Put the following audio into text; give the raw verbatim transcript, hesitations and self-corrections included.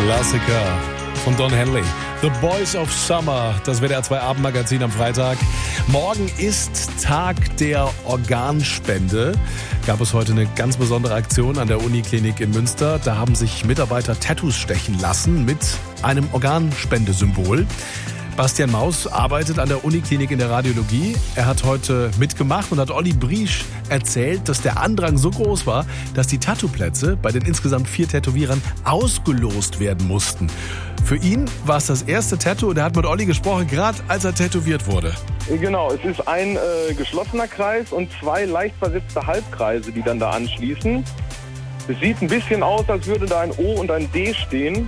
Klassiker von Don Henley. The Boys of Summer, das W D R zwei Abendmagazin am Freitag. Morgen ist Tag der Organspende. Gab es heute eine ganz besondere Aktion an der Uniklinik in Münster. Da haben sich Mitarbeiter Tattoos stechen lassen mit einem Organspendesymbol. Bastian Maus arbeitet an der Uniklinik in der Radiologie. Er hat heute mitgemacht und hat Olli Briesch erzählt, dass der Andrang so groß war, dass die Tattoo-Plätze bei den insgesamt vier Tätowierern ausgelost werden mussten. Für ihn war es das erste Tattoo und er hat mit Olli gesprochen, gerade als er tätowiert wurde. Genau, es ist ein äh, geschlossener Kreis und zwei leicht versetzte Halbkreise, die dann da anschließen. Es sieht ein bisschen aus, als würde da ein O und ein D stehen.